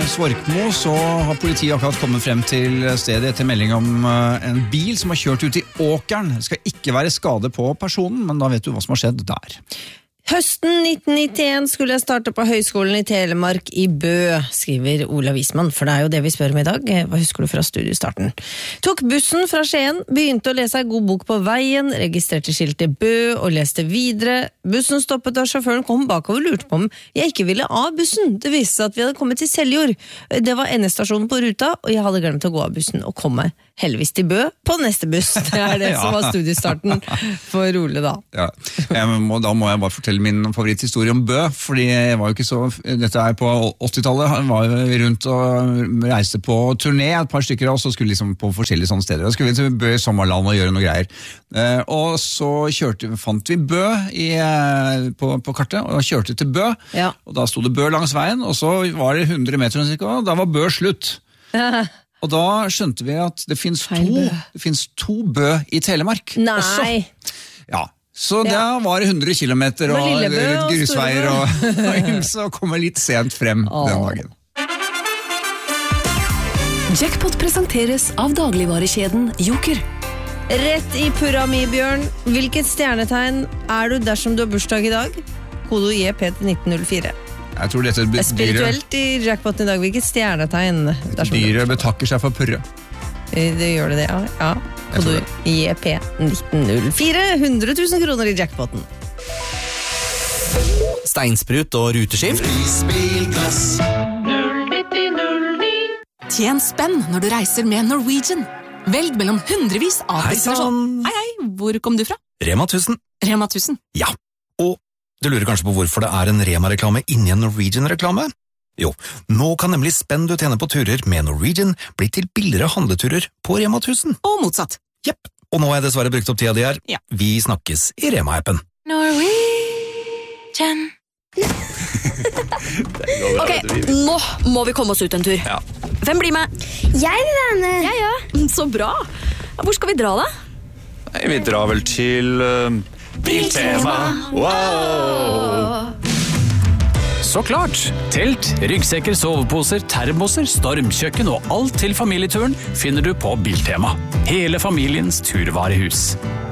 Svorkmo så har politiet akkurat kommet frem til stedet etter melding om en bil som har kjørt ut i åkeren. Det skal ikke være skade på personen, men da vet du hva som har skjedd der. Høsten 1991 skulle jeg starte på Høgskolen i Telemark i Bø, skriver Olav Isman, for det er jo det vi spør om i dag. Hva husker du fra studiestarten? Tok bussen fra Skien, begynte å lese en god bok på veien, registrerte skiltet Bø og leste videre. Bussen stoppet da sjåføren kom bakover og lurte på om jeg ikke ville av bussen. Det viste seg at vi hadde kommet til Seljord. Det var endestasjonen på ruta, og jeg hadde glemt å gå av bussen og komme heldigvis til Bø på neste buss. Det er det som var studiestarten for Ole da. Ja. Da må jeg bare fortelle min favoritthistorie om Bø, fordi jeg var jo ikke så, dette er på 80-tallet, han var rundt og reiste på turné et par stykker, og så skulle liksom på forskjellige sånne steder. Da skulle vi til Bø i sommerland og gjøre noe greier. Og så fant vi Bø på kartet, og kjørte til Bø, Ja. og da stod det Bø langs veien, og så var det 100 meter, og da var Bø slutt. Og da skjønte vi at det finnes to Bø i Telemark. Nei! Også. Ja, så da var det 100 kilometer og grusveier og så kom jeg litt sent frem den dagen. Jackpot presenteres av dagligvarekjeden Joker. Rett i purra mi, Bjørn. Hvilket stjernetegn er du dersom du har bursdag i dag? Kodo JP til 1904. Jeg tror dette Det er spirituelt i jackpoten i dag. Hvilket stjernetegn? dyret betakker seg for purre. Det gjør det, ja. Kodo JP 1904. 100 000 kroner i jackpoten. Steinsprut og ruteskift. Tjen spenn når du reiser med Norwegian. Velg mellom hundrevis av destinasjoner. Hei, hvor kom du fra? Rema 1000. Rema 1000. Ja, og du lurer kanskje på hvorfor det er en Rema-reklame inni en Norwegian-reklame? Jo, nå kan nemlig spenn du tjener på turer med Norwegian bli til billigere handleturer på Rema 1000. Og motsatt. Jepp, og nå har jeg dessverre brukt opp tida di her. Ja. Vi snakkes i Rema-appen. Norwegian. Ok, nå må vi komme oss ut en tur. Ja. Hvem blir med? Jeg vil være med. Ja. Så bra. Hvor skal vi dra da? Nei, vi drar vel til Biltema. Wow! Så klart! Telt, ryggsekker, soveposer, termoser, stormkjøkken og alt til familieturen finner du på Biltema. Hele familiens turvarehus.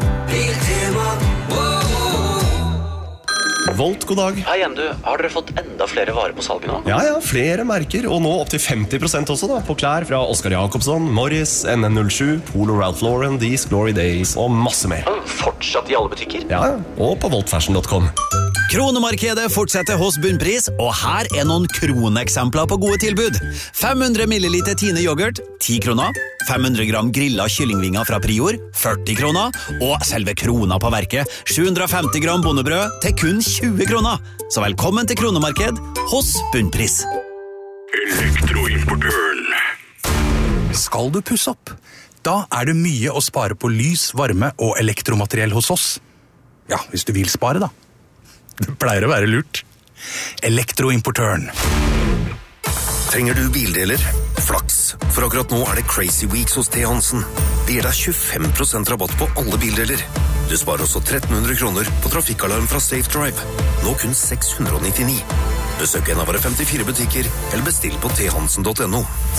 Volt, god dag. Hei igjen, du. Har dere fått enda flere varer på salget nå? Ja, flere merker, og nå opp til 50% også da, på klær fra Oscar Jacobsson, Morris, NN07, Polo Ralph Lauren, These Glory Days og masse mer. Fortsatt i alle butikker? Ja, og på voltfashion.com. Kronemarkedet fortsetter hos Bunnpris, og her er noen kroneksempler på gode tilbud. 500 milliliter Tine yoghurt, 10 kroner. 500 gram grillet kyllingvinger fra Prior, 40 kroner. Og selve krona på verket, 750 gram bondebrød til kun 20 kroner. Så velkommen til Kronemarked hos Bunnpris. Elektroimportøren. Skal du pusse opp? Da er det mye å spare på lys, varme og elektromateriell hos oss. Ja, hvis du vil spare da. Det pleier å være lurt. Elektroimportøren. Trenger du bildeler? Flaks, for akkurat nå er det Crazy Weeks hos T. Hansen. De gir deg 25% rabatt på alle bildeler. Du sparer også 1300 kroner på trafikkalarm fra Safe Drive. Nå kun 699. Besøk en av våre 54 butikker, eller bestill på thansen.no.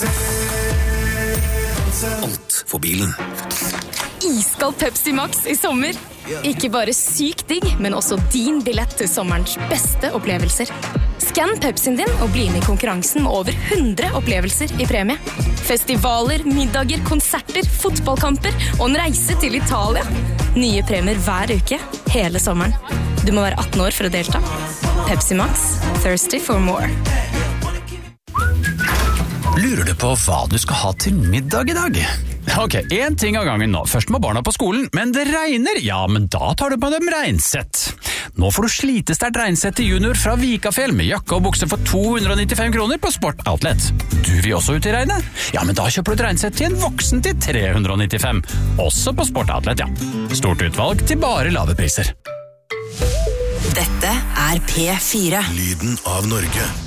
Alt for bilen. Iskald Pepsi Max i sommer. Ikke bare syk digg, men også din billett til sommerens beste opplevelser. Skann Pepsien din og bli med i konkurransen med over 100 opplevelser i premie. Festivaler, middager, konserter, fotballkamper og en reise til Italia. Nye premier hver uke, hele sommeren. Du må være 18 år for å delta. Pepsi Max, thirsty for more. Lurer du på hva du skal ha til middag i dag? Ok, en ting av gangen nå. Først må barna på skolen, men det regner. Ja, men da tar du på dem regnsett. Nå får du slitesterkt regnsett til junior fra Vikafjell med jakke og bukse for 295 kroner på Sport Outlet. Du vil også ut i regnet? Ja, men da kjøper du et regnsett til en voksen til 395. Også på Sport Outlet, ja. Stort utvalg til bare lave priser. Dette er P4. Lyden av Norge.